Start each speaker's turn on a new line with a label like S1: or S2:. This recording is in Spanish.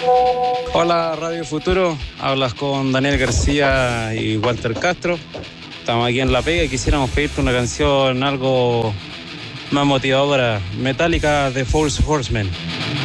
S1: Hola Radio Futuro, hablas con Daniel García y Walter Castro. Estamos aquí en La Pega y quisiéramos pedirte una canción algo más motivadora, Metallica de Four Horsemen.